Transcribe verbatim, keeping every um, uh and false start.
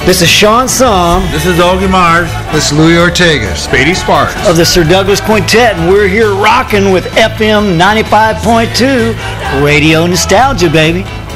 This is Sean Song. This is Augie Mars. This is Louis Ortega. Spady Sparks. Of the Sir Douglas Quintet, and we're here rocking with F M ninety-five point two Radio Nostalgia, baby.